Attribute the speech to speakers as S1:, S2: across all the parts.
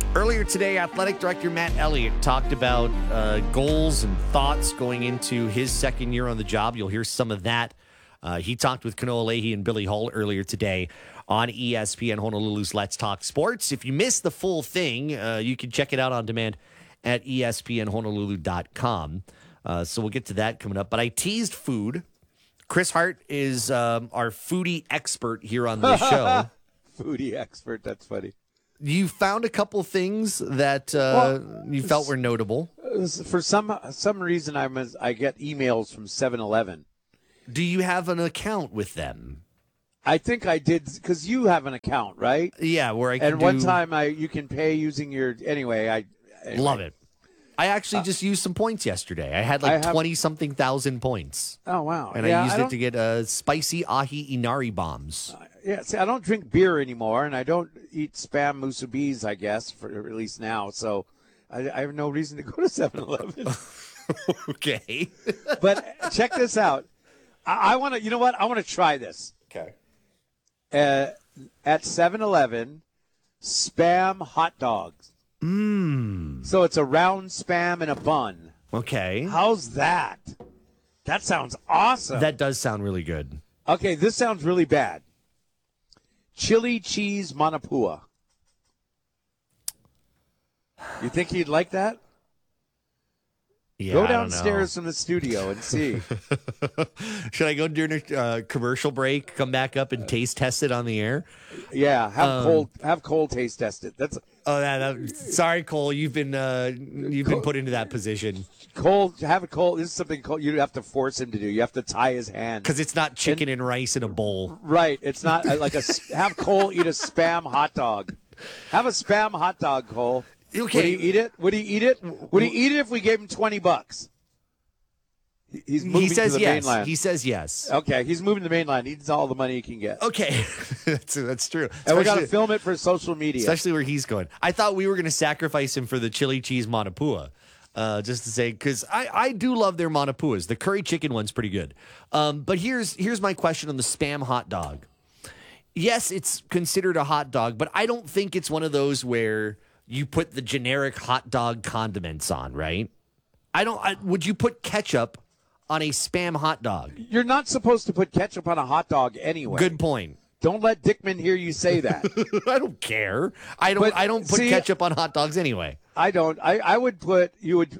S1: Earlier today, Athletic Director Matt Elliott talked about goals and thoughts going into his second year on the job. You'll hear some of that. He talked with Kanoa Leahy and Billy Hull earlier today on ESPN Honolulu's Let's Talk Sports. If you missed the full thing, you can check it out on demand at espnhonolulu.com. So we'll get to that coming up. But I teased food. Chris Hart is our foodie expert here on the show.
S2: Foodie expert, that's funny.
S1: You found a couple things that you felt were notable.
S2: For some reason, I get emails from 7-Eleven.
S1: Do you have an account with them?
S2: I think I did, because you have an account, right?
S1: Yeah, where I can
S2: one time you can pay using your anyway.
S1: Love it. I actually just used some points yesterday. I had 20-something thousand points.
S2: Oh, wow.
S1: And I used it to get spicy ahi inari bombs.
S2: See, I don't drink beer anymore, and I don't eat Spam musubis, I guess, for at least now. So I have no reason to go to 7-Eleven.
S1: Okay.
S2: But check this out. I want to, you know what? I want to try this.
S1: Okay.
S2: At 7-Eleven, Spam hot dogs. So it's a round Spam in a bun.
S1: Okay.
S2: How's that? That sounds awesome.
S1: That does sound really good.
S2: Okay, this sounds really bad. Chili cheese manapua. You think he'd like that?
S1: Yeah,
S2: go downstairs from the studio and see.
S1: Should I go during a commercial break, come back up and taste test it on the air?
S2: Yeah, have Cole taste test it.
S1: Sorry, Cole, you've been put into that position.
S2: Cole, this is something Cole, you have to force him to do. You have to tie his hand.
S1: Because it's not chicken and rice in a bowl.
S2: Right. It's not like have Cole eat a Spam hot dog. Have a Spam hot dog, Cole.
S1: Okay.
S2: Would he eat it? Would he eat it? Would he eat it if we gave him $20? He's moving to the mainland.
S1: He says yes.
S2: Okay, he's moving to the mainland. He needs all the money he can get.
S1: Okay, that's true.
S2: And we got to film it for social media.
S1: Especially where he's going. I thought we were going to sacrifice him for the chili cheese manapua. Just to say, because I do love their manapuas. The curry chicken one's pretty good. But here's my question on the Spam hot dog. Yes, it's considered a hot dog, but I don't think it's one of those where you put the generic hot dog condiments on, right? Would you put ketchup on a Spam hot dog?
S2: You're not supposed to put ketchup on a hot dog anyway.
S1: Good point.
S2: Don't let Dickman hear you say that.
S1: I don't care. I don't put ketchup on hot dogs anyway.
S2: I don't. I would put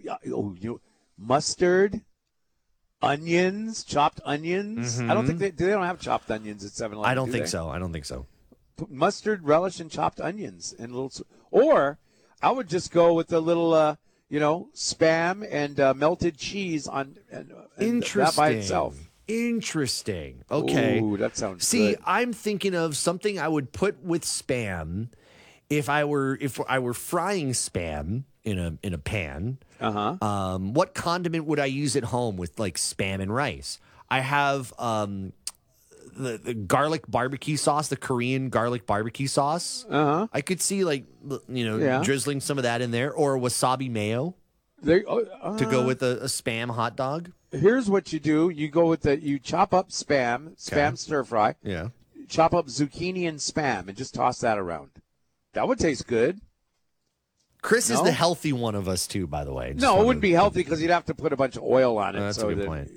S2: mustard, onions, chopped onions.
S1: Mm-hmm.
S2: I don't think they don't have chopped onions at 7-Eleven.
S1: I don't think so.
S2: Mustard, relish, and chopped onions and or I would just go with a little Spam and melted cheese on and that by itself.
S1: Interesting. Okay.
S2: Ooh, that sounds
S1: good.
S2: good.
S1: I'm thinking of something I would put with Spam if I were frying Spam in a pan.
S2: Uh-huh.
S1: What condiment would I use at home with like Spam and rice? I have the garlic barbecue sauce, the Korean garlic barbecue sauce.
S2: Uh-huh.
S1: I could see drizzling some of that in there, or wasabi mayo to go with a Spam hot dog.
S2: Here's what you do: you go with you chop up Spam stir fry.
S1: Yeah.
S2: Chop up zucchini and Spam and just toss that around. That would taste good.
S1: Chris is the healthy one of us too, by the way.
S2: No, it wouldn't be healthy because you'd have to put a bunch of oil on it.
S1: That's a good point.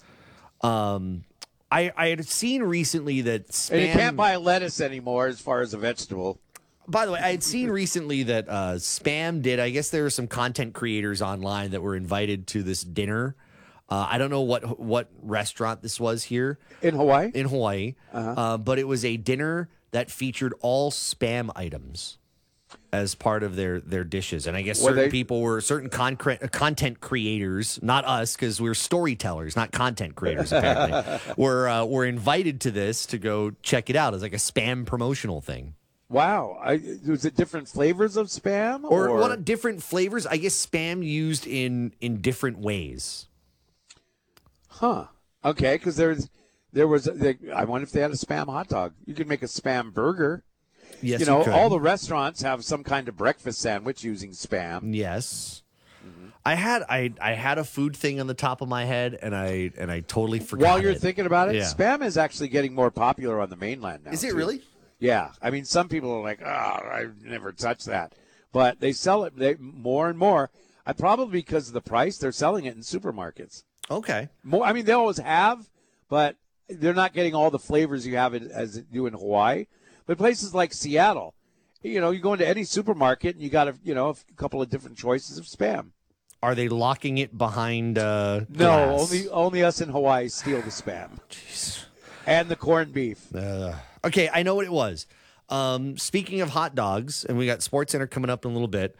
S1: I had seen recently that Spam...
S2: And you can't buy lettuce anymore as far as a vegetable.
S1: By the way, I had seen recently that Spam did... I guess there were some content creators online that were invited to this dinner. I don't know what restaurant this was here.
S2: In Hawaii?
S1: In Hawaii.
S2: Uh-huh.
S1: But it was a dinner that featured all Spam items as part of their dishes. And I guess certain content creators, not us, because we're storytellers, not content creators, apparently, were invited to this to go check it out as like a Spam promotional thing.
S2: Wow. Was it different flavors of Spam?
S1: Or what different flavors? I guess Spam used in different ways.
S2: Huh. Okay, because there was I wonder if they had a Spam hot dog. You could make a Spam burger.
S1: Yes,
S2: you all the restaurants have some kind of breakfast sandwich using Spam.
S1: Yes. Mm-hmm. I had a food thing on the top of my head, and I totally forgot.
S2: While you're thinking about it,
S1: yeah.
S2: Spam is actually getting more popular on the mainland now.
S1: Is it really?
S2: Yeah. I mean, some people are like, "Oh, I've never touched that." but they sell it more and more. Probably because of the price, they're selling it in supermarkets.
S1: Okay.
S2: More, I mean, they always have, but they're not getting all the flavors you have as you do in Hawaii. But places like Seattle, you go into any supermarket and you got a couple of different choices of Spam.
S1: Are they locking it behind
S2: No,
S1: glass?
S2: only us in Hawaii steal the Spam.
S1: Jeez.
S2: And the corned beef.
S1: Okay, I know what it was. Speaking of hot dogs, and we got SportsCenter coming up in a little bit.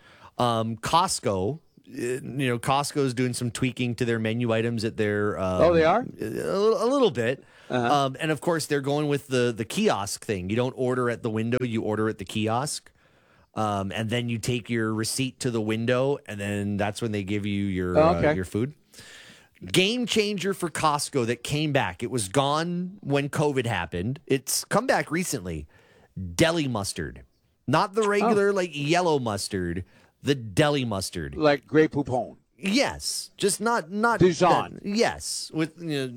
S1: Costco, Costco's doing some tweaking to their menu items at their.
S2: They are?
S1: A little bit.
S2: Uh-huh.
S1: And of course, they're going with the kiosk thing. You don't order at the window; you order at the kiosk. And then you take your receipt to the window, and then that's when they give you your food. Game changer for Costco that came back. It was gone when COVID happened. It's come back recently. Deli mustard. Not the regular yellow mustard, the deli mustard.
S2: Like Grey Poupon.
S1: Yes. Just not
S2: Dijon.
S1: Yes. With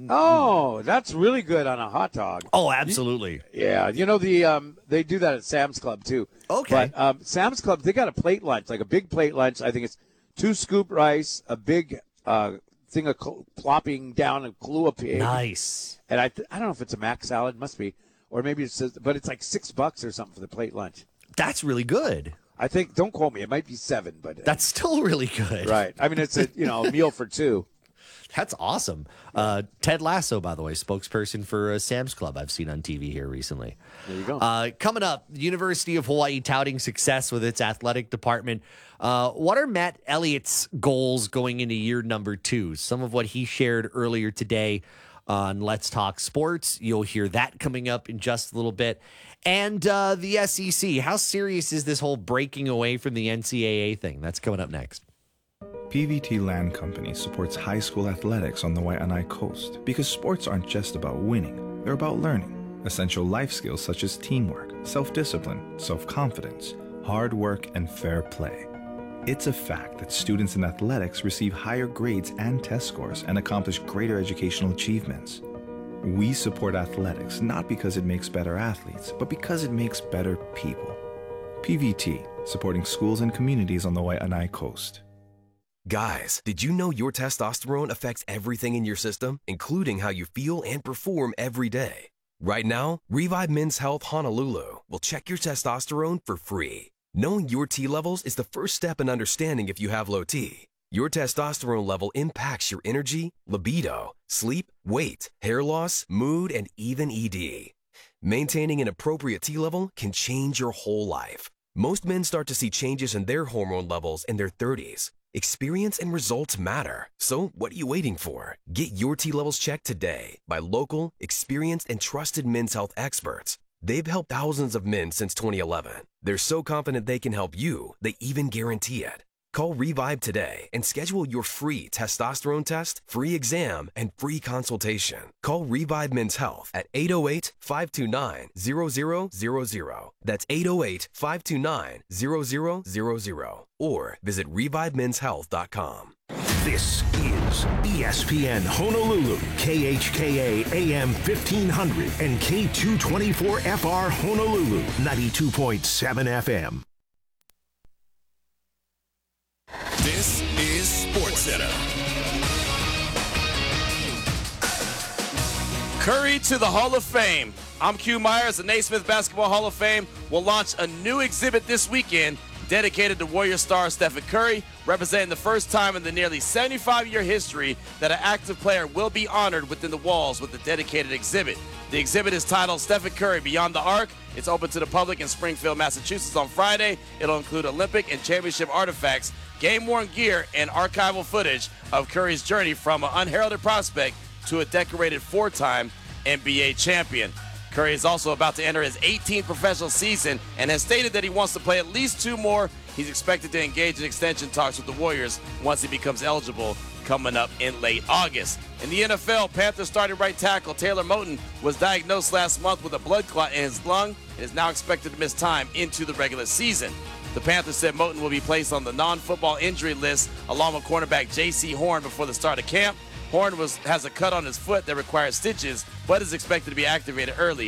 S2: that's really good on a hot dog.
S1: Oh, absolutely.
S2: Yeah, they do that at Sam's Club too.
S1: Okay.
S2: But Sam's Club, they got a plate lunch, like a big plate lunch. I think it's 2 scoop rice, a big thing of plopping down a Kahlua pig.
S1: Nice.
S2: And I don't know if it's a mac salad, must be, or maybe it says, but it's like $6 or something for the plate lunch.
S1: That's really good.
S2: I think, don't quote me, it might be 7, but
S1: that's still really good.
S2: Right. I mean, it's a meal for 2.
S1: That's awesome. Ted Lasso, by the way, spokesperson for Sam's Club I've seen on TV here recently.
S2: There you go.
S1: Coming up, University of Hawaii touting success with its athletic department. What are Matt Elliott's goals going into year number 2? Some of what he shared earlier today on Let's Talk Sports. You'll hear that coming up in just a little bit. And the SEC. How serious is this whole breaking away from the NCAA thing? That's coming up next.
S3: PVT Land Company supports high school athletics on the Waianae Coast because sports aren't just about winning, they're about learning essential life skills such as teamwork, self-discipline, self-confidence, hard work, and fair play. It's a fact that students in athletics receive higher grades and test scores and accomplish greater educational achievements. We support athletics not because it makes better athletes, but because it makes better people. PVT, supporting schools and communities on the Waianae Coast.
S4: Guys, did you know your testosterone affects everything in your system, including how you feel and perform every day? Right now, Revive Men's Health Honolulu will check your testosterone for free. Knowing your T levels is the first step in understanding if you have low T. Your testosterone level impacts your energy, libido, sleep, weight, hair loss, mood, and even ED. Maintaining an appropriate T level can change your whole life. Most men start to see changes in their hormone levels in their 30s. Experience and results matter. So what are you waiting for? Get your T levels checked today by local, experienced, and trusted men's health experts. They've helped thousands of men since 2011. They're so confident they can help you, they even guarantee it. Call Revive today and schedule your free testosterone test, free exam, and free consultation. Call Revive Men's Health at 808-529-0000. That's 808-529-0000. Or visit ReviveMen'sHealth.com.
S5: This is ESPN Honolulu, KHKA AM 1500 and K224FR Honolulu, 92.7 FM.
S6: This is SportsCenter. Curry to the Hall of Fame. I'm Q Myers. The Naismith Basketball Hall of Fame will launch a new exhibit this weekend dedicated to Warrior star Stephen Curry, representing the first time in the nearly 75-year history that an active player will be honored within the walls with a dedicated exhibit. The exhibit is titled Stephen Curry Beyond the Arc. It's open to the public in Springfield, Massachusetts on Friday. It'll include Olympic and championship artifacts, game-worn gear, and archival footage of Curry's journey from an unheralded prospect to a decorated 4-time NBA champion. Curry is also about to enter his 18th professional season and has stated that he wants to play at least 2 more. He's expected to engage in extension talks with the Warriors once he becomes eligible coming up in late August. In the NFL, Panthers starting right tackle Taylor Moton was diagnosed last month with a blood clot in his lung and is now expected to miss time into the regular season. The Panthers said Moton will be placed on the non-football injury list along with cornerback J.C. Horn before the start of camp. Horn has a cut on his foot that requires stitches, but is expected to be activated early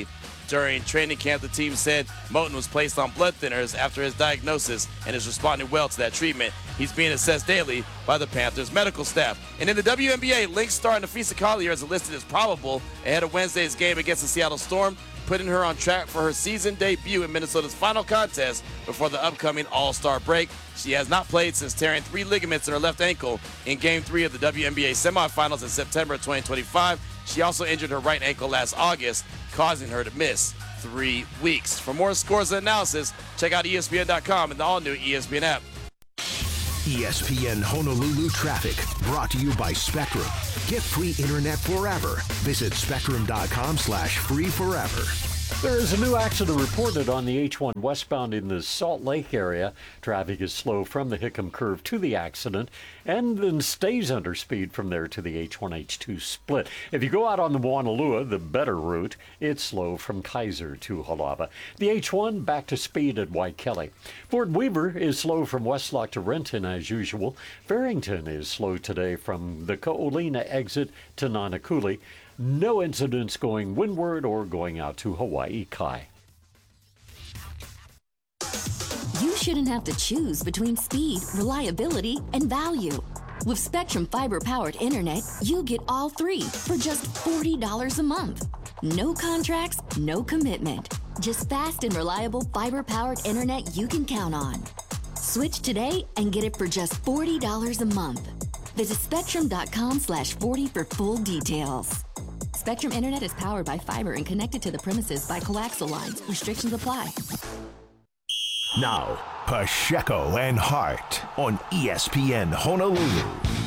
S6: During training camp, the team said Moton was placed on blood thinners after his diagnosis and is responding well to that treatment. He's being assessed daily by the Panthers medical staff. And in the WNBA, Lynx star Nafisa Collier is listed as probable ahead of Wednesday's game against the Seattle Storm, putting her on track for her season debut in Minnesota's final contest before the upcoming All-Star break. She has not played since tearing 3 ligaments in her left ankle in Game 3 of the WNBA semifinals in September 2025. She also injured her right ankle last August, causing her to miss 3 weeks. For more scores and analysis, check out ESPN.com and the all-new ESPN app.
S5: ESPN Honolulu traffic brought to you by Spectrum. Get free internet forever. Visit spectrum.com/free forever.
S7: There is a new accident reported on the H1 westbound in the Salt Lake area. Traffic is slow from the Hickam Curve to the accident and then stays under speed from there to the H1-H2 split. If you go out on the Wanalua, the better route, it's slow from Kaiser to Halava. The H1 back to speed at Waikele. Fort Weaver is slow from Westlock to Renton as usual. Farrington is slow today from the Ko'olina exit to Nanakuli. No incidents going windward or going out to Hawaii Kai.
S8: You shouldn't have to choose between speed, reliability, and value. With Spectrum fiber-powered internet, you get all 3 for just $40 a month. No contracts, no commitment. Just fast and reliable fiber-powered internet you can count on. Switch today and get it for just $40 a month. Visit spectrum.com/40 for full details. Spectrum Internet is powered by fiber and connected to the premises by coaxial lines. Restrictions apply.
S5: Now, Pacheco and Hart on ESPN Honolulu.